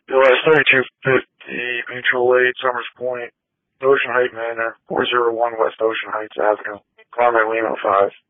US 3250, Mutual Aid, Summers Point, Ocean Heights Manor, 401 West Ocean Heights Avenue, Conway Lima 5.